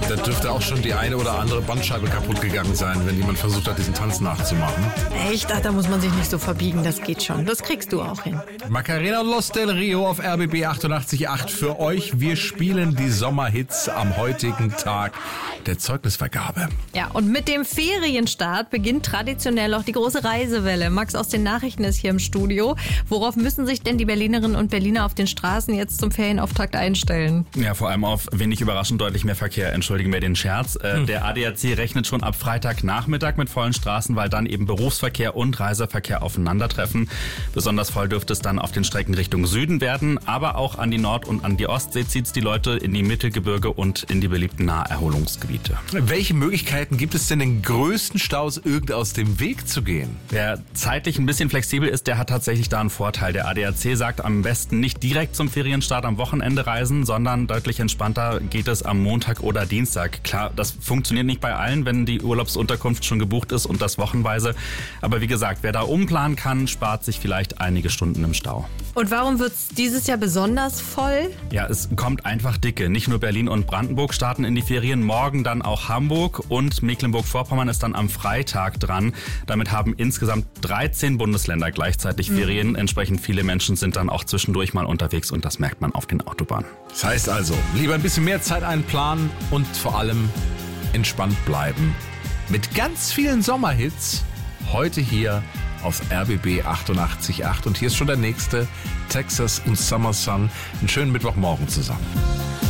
Da dürfte auch schon die eine oder andere Bandscheibe kaputt gegangen sein, wenn jemand versucht hat, diesen Tanz nachzumachen. Echt? Ach, da muss man sich nicht so verbiegen, das geht schon. Das kriegst du auch hin. Macarena Los del Rio auf RBB 88.8 für euch. Wir spielen die Sommerhits am heutigen Tag der Zeugnisvergabe. Ja, und mit dem Ferienstart beginnt traditionell auch die große Reisewelle. Max aus den Nachrichten ist hier im Studio. Worauf müssen sich denn die Berlinerinnen und Berliner auf den Straßen jetzt zum Ferienauftakt einstellen? Ja, vor allem auf wenig überraschend deutlich mehr Verkehr. Entschuldigen wir den Scherz. Der ADAC rechnet schon ab Freitagnachmittag mit vollen Straßen, weil dann eben Berufsverkehr und Reiseverkehr aufeinandertreffen. Besonders voll dürfte es dann auf den Strecken Richtung Süden werden, aber auch an die Nord- und an die Ostsee zieht es die Leute in die Mittelgebirge und in die beliebten Naherholungsgebiete. Welche Möglichkeiten gibt es denn, den größten Staus irgend aus dem Weg zu gehen? Wer zeitlich ein bisschen flexibel ist, der hat tatsächlich da einen Vorteil. Der ADAC sagt, am besten nicht direkt zum Ferienstart am Wochenende reisen, sondern deutlich entspannter geht es am Montag oder Dienstag. Klar, das funktioniert nicht bei allen, wenn die Urlaubsunterkunft schon gebucht ist und das wochenweise. Aber wie gesagt, wer da umplanen kann, spart sich vielleicht einige Stunden im Stau. Und warum wird es dieses Jahr besonders voll? Ja, es kommt einfach dicke. Nicht nur Berlin und Brandenburg starten in die Ferien, morgen dann auch Hamburg und Mecklenburg-Vorpommern ist dann am Freitag dran. Damit haben insgesamt 13 Bundesländer gleichzeitig Ferien. Entsprechend viele Menschen sind dann auch zwischendurch mal unterwegs und das merkt man auf den Autobahnen. Das heißt also, lieber ein bisschen mehr Zeit einplanen und vor allem entspannt bleiben. Mit ganz vielen Sommerhits heute hier auf RBB 88.8. Und hier ist schon der nächste, Texas und Summer Sun. Einen schönen Mittwochmorgen zusammen.